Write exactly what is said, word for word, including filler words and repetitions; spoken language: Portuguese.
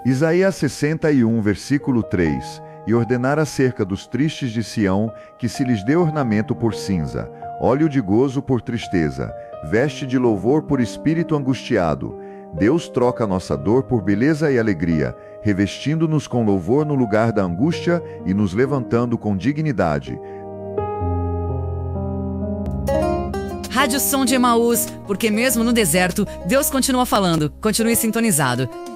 Isaías sessenta e um, versículo três. E ordenar acerca dos tristes de Sião, que se lhes dê ornamento por cinza, óleo de gozo por tristeza, veste de louvor por espírito angustiado. Deus troca nossa dor por beleza e alegria, revestindo-nos com louvor no lugar da angústia e nos levantando com dignidade. Rádio Som de Emaús, porque mesmo no deserto, Deus continua falando. Continue sintonizado.